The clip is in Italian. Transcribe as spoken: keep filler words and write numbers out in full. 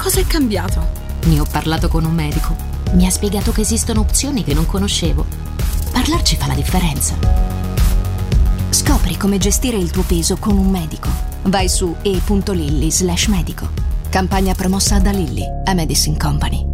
Cosa è cambiato? Ne ho parlato con un medico. Mi ha spiegato che esistono opzioni che non conoscevo. Parlarci fa la differenza. Scopri come gestire il tuo peso con un medico. Vai su e punto lilly slash medico. Campagna promossa da Lilly, a Medicine Company.